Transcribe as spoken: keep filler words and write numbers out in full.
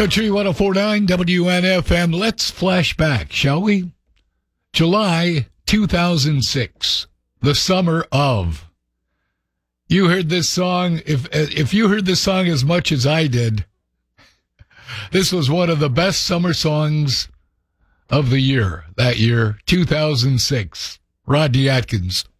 Country one oh four point nine W N F M. Let's flash back, shall we? July two thousand six, the summer of. You heard this song, if if you heard this song as much as I did, this was one of the best summer songs of the year, that year, two thousand six. Rodney Atkins,